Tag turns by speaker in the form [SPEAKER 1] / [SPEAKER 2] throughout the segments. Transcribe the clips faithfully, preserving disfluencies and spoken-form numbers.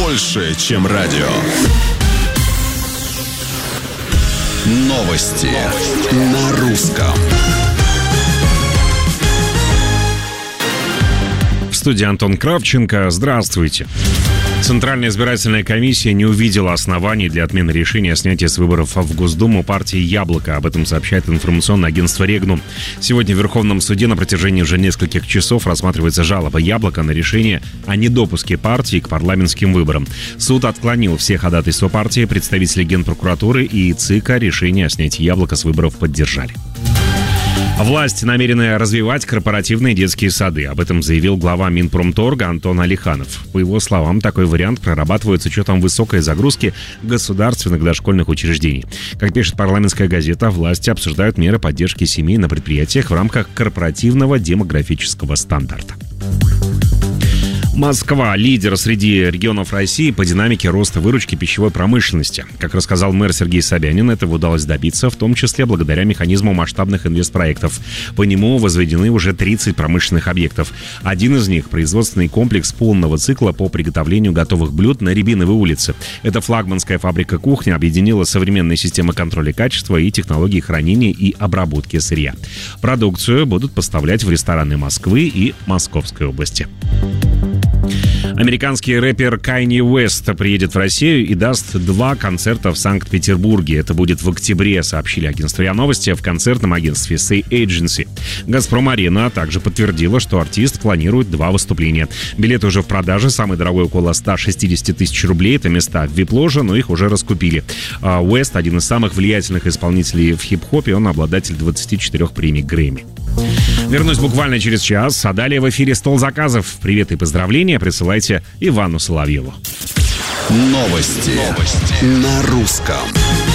[SPEAKER 1] больше, чем радио. Новости, Новости. На русском.
[SPEAKER 2] В студии Антон Кравченко. Здравствуйте. Центральная избирательная комиссия не увидела оснований для отмены решения о снятии с выборов в Госдуму партии «Яблоко». Об этом сообщает информационное агентство «Регнум». Сегодня в Верховном суде на протяжении уже нескольких часов рассматривается жалоба «Яблоко» на решение о недопуске партии к парламентским выборам. Суд отклонил все ходатайства партии, представители Генпрокуратуры и ЦИКа решение о снятии «Яблока» с выборов поддержали. Власть намерена развивать корпоративные детские сады. Об этом заявил глава Минпромторга Антон Алиханов. По его словам, такой вариант прорабатывают с учетом высокой загрузки государственных дошкольных учреждений. Как пишет парламентская газета, власти обсуждают меры поддержки семей на предприятиях в рамках корпоративного демографического стандарта. Москва – лидер среди регионов России по динамике роста выручки пищевой промышленности. Как рассказал мэр Сергей Собянин, этого удалось добиться, в том числе благодаря механизму масштабных инвестпроектов. По нему возведены уже тридцать промышленных объектов. Один из них – производственный комплекс полного цикла по приготовлению готовых блюд на Рябиновой улице. Эта флагманская фабрика кухни объединила современные системы контроля качества и технологии хранения и обработки сырья. Продукцию будут поставлять в рестораны Москвы и Московской области. Американский рэпер Канье Уэст приедет в Россию и даст два концерта в Санкт-Петербурге. Это будет в октябре, сообщили агентство РИА Новости в концертном агентстве Say Agency. «Газпром-арена» также подтвердила, что артист планирует два выступления. Билеты уже в продаже, самый дорогой около сто шестьдесят тысяч рублей. Это места в вип-ложе, но их уже раскупили. Уэст — один из самых влиятельных исполнителей в хип-хопе, он обладатель двадцати четырёх премий Грэмми. Вернусь буквально через час, а далее в эфире «Стол заказов». Привет и поздравления присылайте Ивану Соловьеву.
[SPEAKER 1] Новости, Новости. На русском.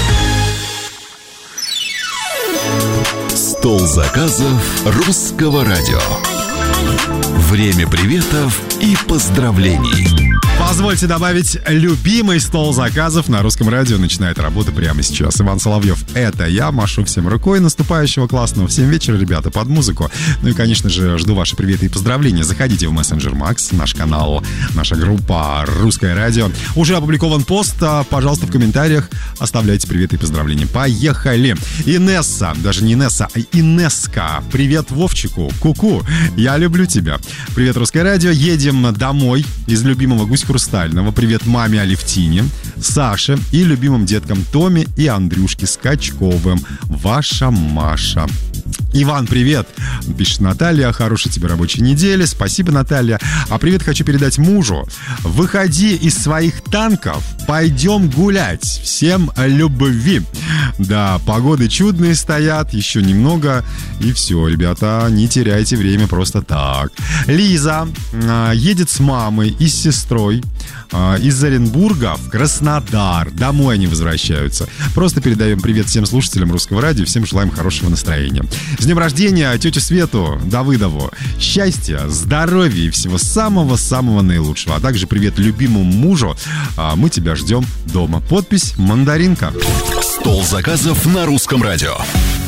[SPEAKER 1] Стол заказов русского радио. Время приветов и поздравлений.
[SPEAKER 3] Позвольте добавить, любимый стол заказов на русском радио начинает работу прямо сейчас. Иван Соловьев — это я, машу всем рукой. Наступающего классного в семь вечера, ребята, под музыку. Ну и, конечно же, жду ваши приветы и поздравления. Заходите в мессенджер Макс, наш канал, наша группа «Русское радио». Уже опубликован пост, пожалуйста, в комментариях оставляйте приветы и поздравления. Поехали! Инесса, даже не Инесса, а Инесска. Привет Вовчику, ку-ку, я люблю тебя. Привет, Русское радио, едем домой из любимого Гусь Хрустального. Привет маме Алевтине, Саше и любимым деткам Томе и Андрюшке Скачковым. Ваша Маша. Иван, привет, пишет Наталья. Хорошей тебе рабочей недели. Спасибо, Наталья. А привет хочу передать мужу. Выходи из своих танков, пойдем гулять. Всем любви. Да, погоды чудные стоят, еще немного, и все, ребята, не теряйте время просто так. Лиза э, едет с мамой и с сестрой э, из Оренбурга в Краснодар. Домой они возвращаются. Просто передаем привет всем слушателям Русского радио, всем желаем хорошего настроения. С днем рождения тетю Свету Давыдову. Счастья, здоровья и всего самого-самого наилучшего. А также привет любимому мужу. э, Мы тебя ждем дома. Подпись «Мандаринка».
[SPEAKER 1] Стол заказов на русском радио.